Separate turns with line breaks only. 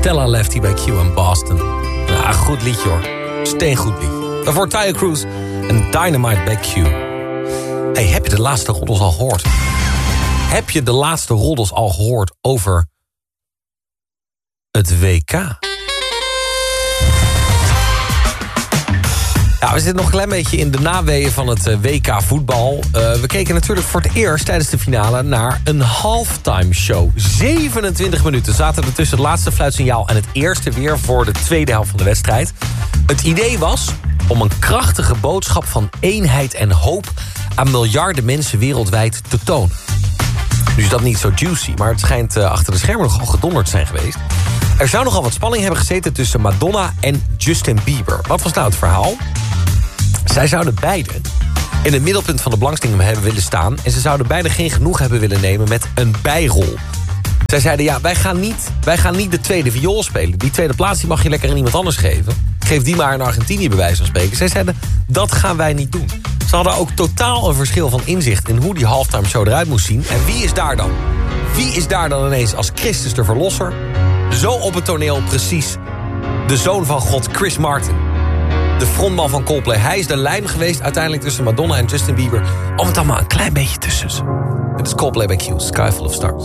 Stella Lefty bij Q in Boston. Ja, goed liedje hoor. Steengoed liedje. Daarvoor Tyre Cruise en Dynamite bij Q. Hey, heb je de laatste roddels al gehoord? Heb je de laatste roddels al gehoord over het WK? Ja, we zitten nog een klein beetje in de naweeën van het WK voetbal. We keken natuurlijk voor het eerst tijdens de finale naar een halftime show. 27 minuten zaten er tussen het laatste fluitsignaal en het eerste weer voor de tweede helft van de wedstrijd. Het idee was om een krachtige boodschap van eenheid en hoop aan miljarden mensen wereldwijd te tonen. Nu is dat niet zo juicy, maar het schijnt achter de schermen nogal gedonderd te zijn geweest. Er zou nogal wat spanning hebben gezeten tussen Madonna en Justin Bieber. Wat was nou het verhaal? Zij zouden beide in het middelpunt van de belangstelling hebben willen staan en ze zouden beide geen genoeg hebben willen nemen met een bijrol. Zij zeiden, ja, wij gaan niet de tweede viool spelen. Die tweede plaats die mag je lekker aan iemand anders geven. Geef die maar in Argentinië bij wijze van spreken. Zij zeiden, dat gaan wij niet doen. Ze hadden ook totaal een verschil van inzicht in hoe die halftime show eruit moest zien. En wie is daar dan? Wie is daar dan ineens als Christus de Verlosser? Zo op het toneel precies de zoon van God, Chris Martin. De frontman van Coldplay. Hij is de lijm geweest uiteindelijk tussen Madonna en Justin Bieber. Om het allemaal een klein beetje tussen. Dit is Coldplay bij Q, Sky Full of Stars.